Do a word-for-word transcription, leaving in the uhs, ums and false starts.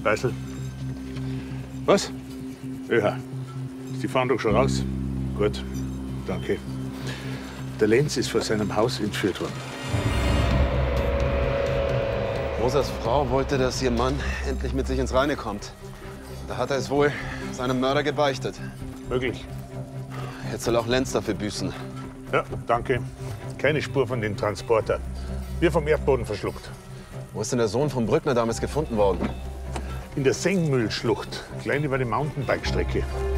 Geisel. Was? Ja. Sie fahren doch schon raus? Gut, danke. Der Lenz ist vor seinem Haus entführt worden. Rosas Frau wollte, dass ihr Mann endlich mit sich ins Reine kommt. Da hat er es wohl seinem Mörder gebeichtet. Möglich. Jetzt soll auch Lenz dafür büßen. Ja, danke. Keine Spur von den Transporter. Wir vom Erdboden verschluckt. Wo ist denn der Sohn von Brückner damals gefunden worden? In der Sengmühlschlucht, klein über die Mountainbike-Strecke.